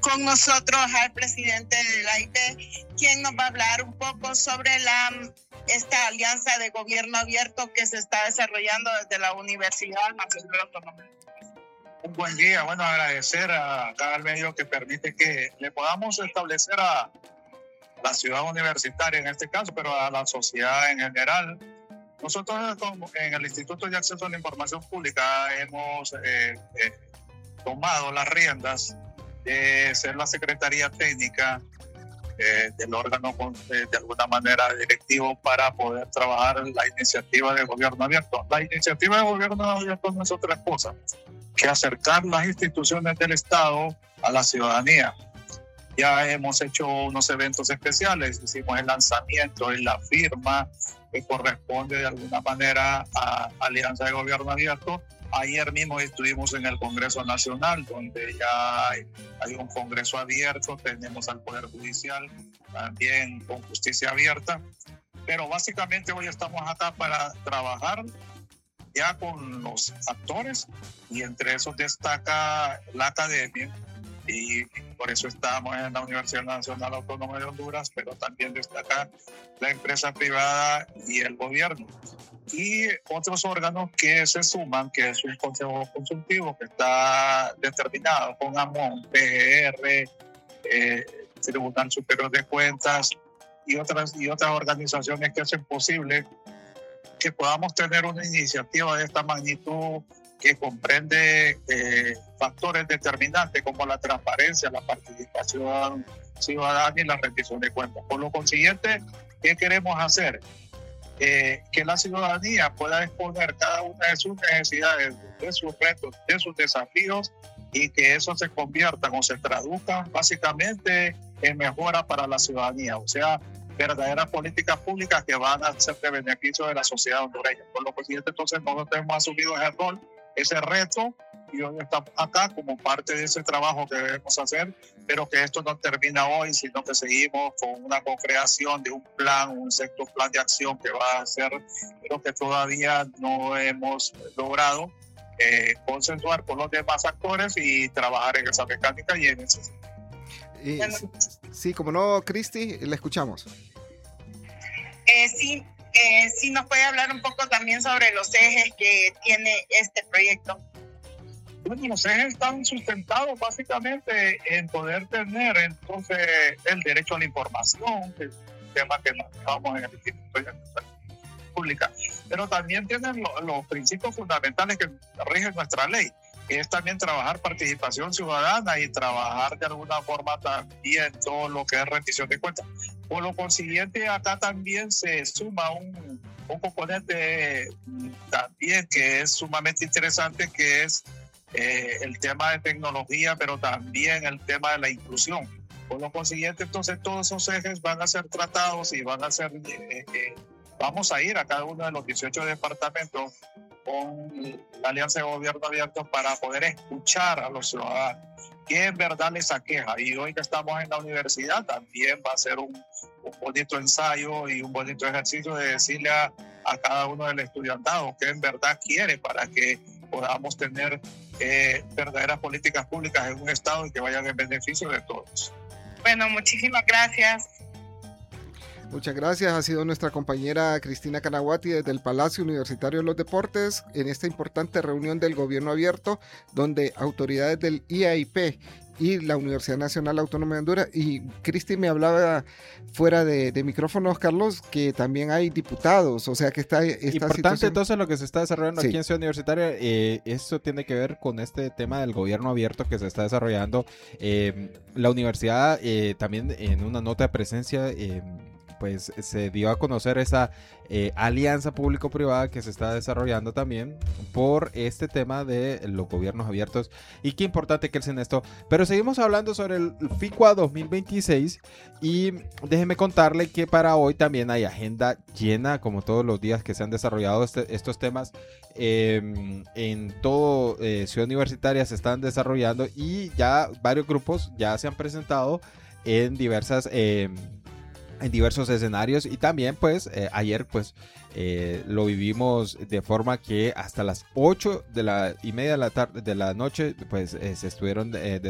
con nosotros al presidente de la AIP, quien nos va a hablar un poco sobre esta alianza de gobierno abierto que se está desarrollando desde la Universidad Nacional Autónoma. Un buen día, bueno, agradecer a cada medio que permite que le podamos establecer a la ciudad universitaria en este caso, pero a la sociedad en general. Nosotros en el Instituto de Acceso a la Información Pública hemos tomado las riendas de ser la Secretaría Técnica del órgano de alguna manera directivo para poder trabajar la iniciativa de gobierno abierto. La iniciativa de gobierno abierto no es otra cosa que acercar las instituciones del Estado a la ciudadanía. Ya hemos hecho unos eventos especiales, hicimos el lanzamiento y la firma que corresponde de alguna manera a Alianza de Gobierno Abierto. Ayer mismo estuvimos en el Congreso Nacional, donde ya hay un Congreso abierto, tenemos al Poder Judicial también con justicia abierta, pero básicamente hoy estamos acá para trabajar ya con los actores y entre esos destaca la academia y por eso estamos en la Universidad Nacional Autónoma de Honduras, pero también destaca la empresa privada y el gobierno. Y otros órganos que se suman, que es un consejo consultivo que está determinado con AMON, PGR, Tribunal Superior de Cuentas y otras organizaciones que hacen posible que podamos tener una iniciativa de esta magnitud que comprende factores determinantes como la transparencia, la participación ciudadana y la rendición de cuentas. Por lo consiguiente, ¿qué queremos hacer? Que la ciudadanía pueda exponer cada una de sus necesidades, de sus retos, de sus desafíos y que eso se convierta o se traduzca básicamente en mejora para la ciudadanía, o sea, verdaderas políticas públicas que van a ser de beneficio de la sociedad hondureña. Por lo consiguiente, entonces nosotros hemos asumido ese rol, ese reto, y hoy estamos acá como parte de ese trabajo que debemos hacer, pero que esto no termina hoy, sino que seguimos con una concreación de un plan, un sexto plan de acción que va a ser, pero que todavía no hemos logrado consensuar con los demás actores y trabajar en esa mecánica y en ese sentido. Sí, como no, Cristi, la escuchamos. Sí, nos puede hablar un poco también sobre los ejes que tiene este proyecto. Bueno, los ejes están sustentados básicamente en poder tener entonces el derecho a la información, que es un tema que manejamos en el Instituto de Pública, pero también tienen los principios fundamentales que rigen nuestra ley, que es también trabajar participación ciudadana y trabajar de alguna forma también todo lo que es rendición de cuentas. Por lo consiguiente, acá también se suma un componente también que es sumamente interesante, que es el tema de tecnología, pero también el tema de la inclusión. Por lo consiguiente, entonces todos esos ejes van a ser tratados y van a ser, vamos a ir a cada uno de los 18 departamentos con la Alianza de Gobierno Abierto para poder escuchar a los ciudadanos que en verdad les aqueja. Y hoy que estamos en la universidad también va a ser un bonito ensayo y un bonito ejercicio de decirle a cada uno del estudiantado que en verdad quiere para que podamos tener verdaderas políticas públicas en un estado y que vayan en beneficio de todos. Bueno, muchísimas gracias. Muchas gracias, ha sido nuestra compañera Cristina Canaguati desde el Palacio Universitario de los Deportes en esta importante reunión del Gobierno Abierto, donde autoridades del IAIP y la Universidad Nacional Autónoma de Honduras, y Cristi me hablaba fuera de micrófonos, Carlos, que también hay diputados, o sea que está importante situación... Entonces lo que se está desarrollando aquí en Ciudad Universitaria, eso tiene que ver con este tema del gobierno abierto que se está desarrollando. La universidad también en una nota de presencia pues se dio a conocer esa alianza público-privada que se está desarrollando también por este tema de los gobiernos abiertos, y qué importante que es en esto. Pero seguimos hablando sobre el FICUA 2026 y déjeme contarle que para hoy también hay agenda llena, como todos los días que se han desarrollado estos temas en todo Ciudad Universitaria se están desarrollando, y ya varios grupos ya se han presentado en diversos escenarios, y también pues ayer pues lo vivimos de forma que hasta las 8:30 de la noche pues se estuvieron